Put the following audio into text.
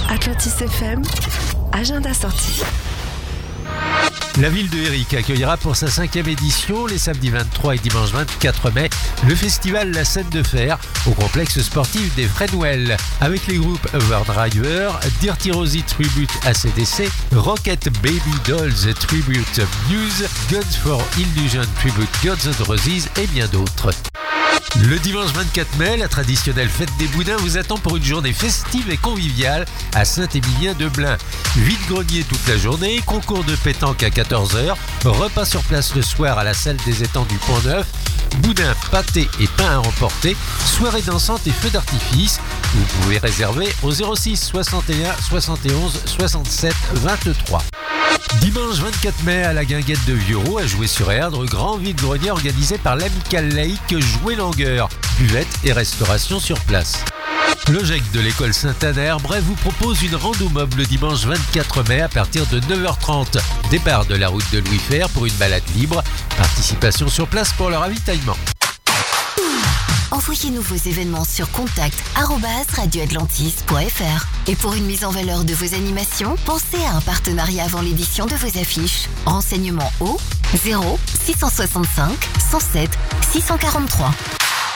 Atlantis FM, agenda sorti. La ville de Éric accueillera pour sa 5e édition, les samedis 23 et dimanche 24 mai, le festival La Scène de Fer au complexe sportif des Fresnouel, avec les groupes Overdriver, Dirty Rosie Tribute AC/DC, Rocket Baby Dolls Tribute Muse, Guns for Illusion Tribute Guns N' Roses et bien d'autres. Le dimanche 24 mai, la traditionnelle fête des Boudins vous attend pour une journée festive et conviviale à Saint-Émilien-de-Blain. Vide-grenier toute la journée, concours de pétanque à 14h, repas sur place le soir à la salle des étangs du Pont-Neuf, boudin, pâté et pain à emporter, soirée dansante et feux d'artifice. Vous pouvez réserver au 06 61 71 67 23. Dimanche 24 mai à la Guinguette de Vieuxroux, à Jouer-sur-Erdre, grand vide-grenier organisé par l'Amicale laïque Jouer-Langueur, buvette et restauration sur place. Le GEC de l'école Saint-Anne-Herbray vous propose une rando mob le dimanche 24 mai à partir de 9h30. Départ de la route de Louis Fer pour une balade libre. Participation sur place pour le ravitaillement. Envoyez-nous vos événements sur contact@radioatlantis.fr. Et pour une mise en valeur de vos animations, pensez à un partenariat avant l'édition de vos affiches. Renseignements au 0 665 107 643.